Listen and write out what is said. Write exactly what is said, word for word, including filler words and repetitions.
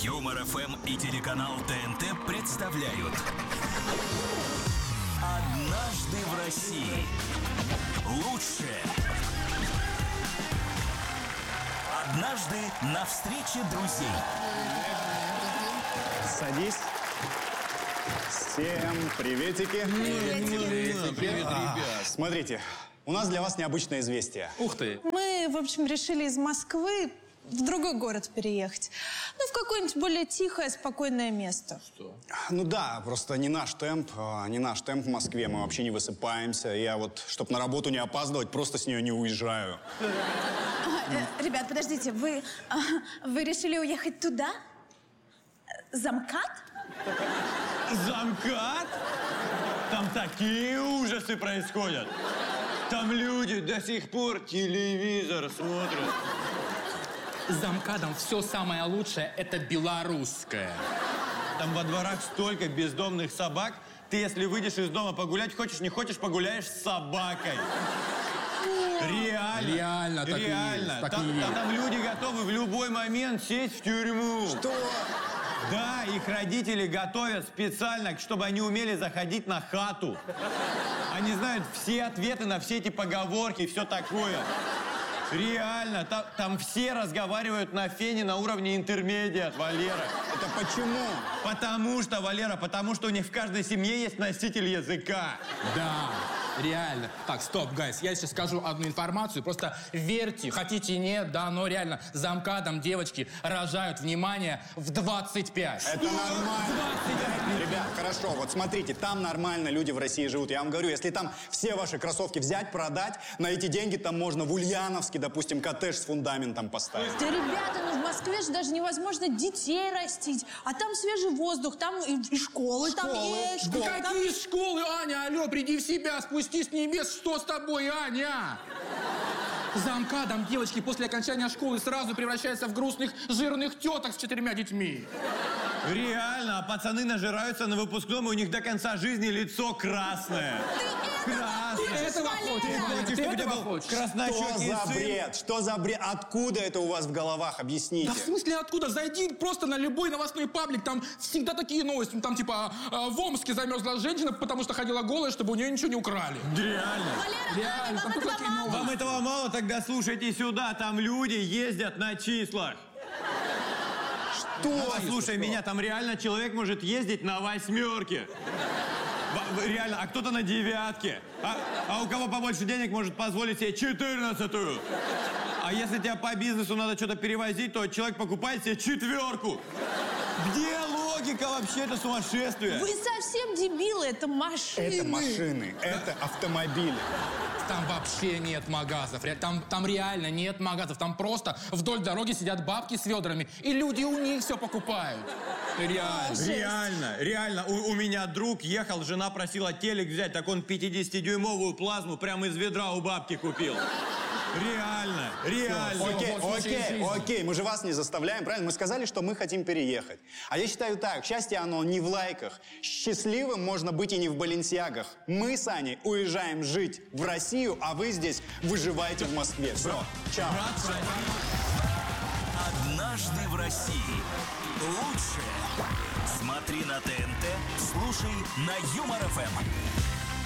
Юмор ФМ и телеканал ТНТ представляют «Однажды в России». Лучшее. Однажды на встрече друзей. Садись. Всем приветики. Привет, привет, А, ребят. Смотрите, у нас для вас необычное известие. Ух ты. Мы, в общем, решили из Москвы в другой город переехать. Ну, в какое-нибудь более тихое, спокойное место. Что? Ну да, просто не наш темп, а, не наш темп в Москве. Мы вообще не высыпаемся. Я вот, чтобы на работу не опаздывать, просто с нее не уезжаю. А, э, ребят, подождите, вы, а, вы решили уехать туда? Замкат? Замкат? Там такие ужасы происходят. Там люди до сих пор телевизор смотрят. За МКАДом все самое лучшее – это белорусское. Там во дворах столько бездомных собак. Ты, если выйдешь из дома погулять, хочешь, не хочешь, погуляешь с собакой. Реально. Реально, так и Реально. есть, так там, и есть. там, там люди готовы в любой момент сесть в тюрьму. Что? Да, их родители готовят специально, чтобы они умели заходить на хату. Они знают все ответы на все эти поговорки и все такое. Реально, там, там все разговаривают на фене на уровне интермедиат, Валера. Это почему? Потому что, Валера, потому что у них в каждой семье есть носитель языка. Да, реально. Так, стоп, гайс, я сейчас скажу одну информацию. Просто верьте, хотите нет, да, но реально за МКАДом девочки рожают, внимание, в двадцать пять. Это нормально. Ребят, хорошо, вот смотрите, там нормально люди в России живут. Я вам говорю, если там все ваши кроссовки взять, продать, на эти деньги там можно в Ульяновске, допустим, коттедж с фундаментом поставить. Да, ребята, ну в Москве же даже невозможно детей растить. А там свежий воздух, там и, и школы, там Школы, есть. школы. Там Какие есть- школы, Аня, алло, приди в себя, спустись с небес, что с тобой, Аня? За МКАДом девочки после окончания школы сразу превращаются в грустных, жирных теток с четырьмя детьми. Реально, а пацаны нажираются на выпускном, и у них до конца жизни лицо красное. Красное. Этого хочешь, Ты Аня, хочешь, ты чтобы у тебя этого был хочешь. Что краснощекий за сын? бред? Что за бред? Откуда это у вас в головах? Объясните. Да в смысле откуда? Зайди просто на любой новостной паблик, там всегда такие новости. Ну, там типа а, в Омске замерзла женщина, потому что ходила голая, чтобы у нее ничего не украли. Реально. Реально, там только такие новости. Вам этого мало? Тогда слушайте сюда. Там люди ездят на числах. Что? Слушай меня, там реально человек может ездить на восьмерке. В- в- Реально, а кто-то на девятке. А, а у кого побольше денег может позволить себе четырнадцатую. А если тебе по бизнесу надо что-то перевозить, то человек покупает себе четверку. Где логика вообще? Это сумасшествие. Вы совсем дебилы, это машины. Это машины, это автомобили. Там вообще нет магазов. Ре- Там, там реально нет магазов. Там просто вдоль дороги сидят бабки с ведрами, и люди у них все покупают. Реально. Реально, реально. У, у меня друг ехал, жена просила телек взять, так он пятидесятидюймовую плазму прямо из ведра у бабки купил. Реально, реально. Всё, Окей, вот случай окей, жизни. окей, мы же вас не заставляем, правильно? Мы сказали, что мы хотим переехать. А я считаю так, счастье оно не в лайках. Счастливым можно быть и не в баленсиагах. Мы с Аней уезжаем жить в Россию, а вы здесь выживаете в Москве. Все, чао. «Однажды в России». Лучшее. Смотри на ТНТ, слушай на Юмор ФМ.